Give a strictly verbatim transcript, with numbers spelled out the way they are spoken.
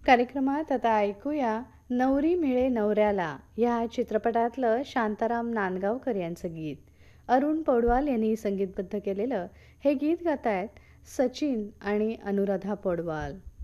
कार्यक्रमात आता ऐकूया नवरी मिळे नवऱ्याला या चित्रपटातलं शांताराम नांदगावकर यांचं गीत. अरुण पौडवाल यांनी संगीतबद्ध केलेलं हे गीत गातायत सचिन आणि अनुराधा पौडवाल.